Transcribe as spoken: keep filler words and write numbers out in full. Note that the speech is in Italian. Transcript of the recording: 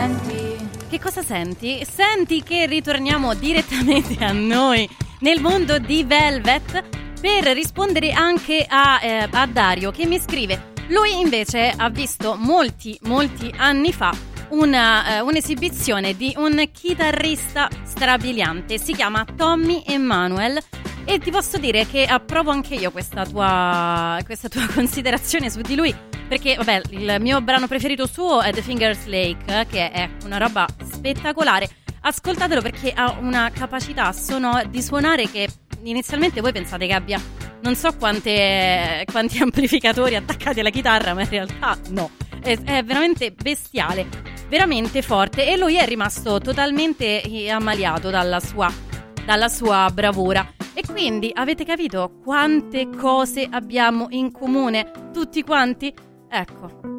senti? Che cosa senti? Senti che ritorniamo direttamente a noi nel mondo di Velvet per rispondere anche a, eh, a Dario, che mi scrive: lui invece ha visto molti molti anni fa una, eh, un'esibizione di un chitarrista strabiliante, si chiama Tommy Emmanuel, e ti posso dire che approvo anche io questa tua, questa tua considerazione su di lui, perché vabbè, il mio brano preferito suo è The Fingers Lake, che è una roba spettacolare. Ascoltatelo perché ha una capacità suono- di suonare che inizialmente voi pensate che abbia non so quante, quanti amplificatori attaccati alla chitarra, ma in realtà no, è, è veramente bestiale, veramente forte, e lui è rimasto totalmente ammaliato dalla sua, dalla sua bravura. E quindi avete capito quante cose abbiamo in comune tutti quanti? Ecco,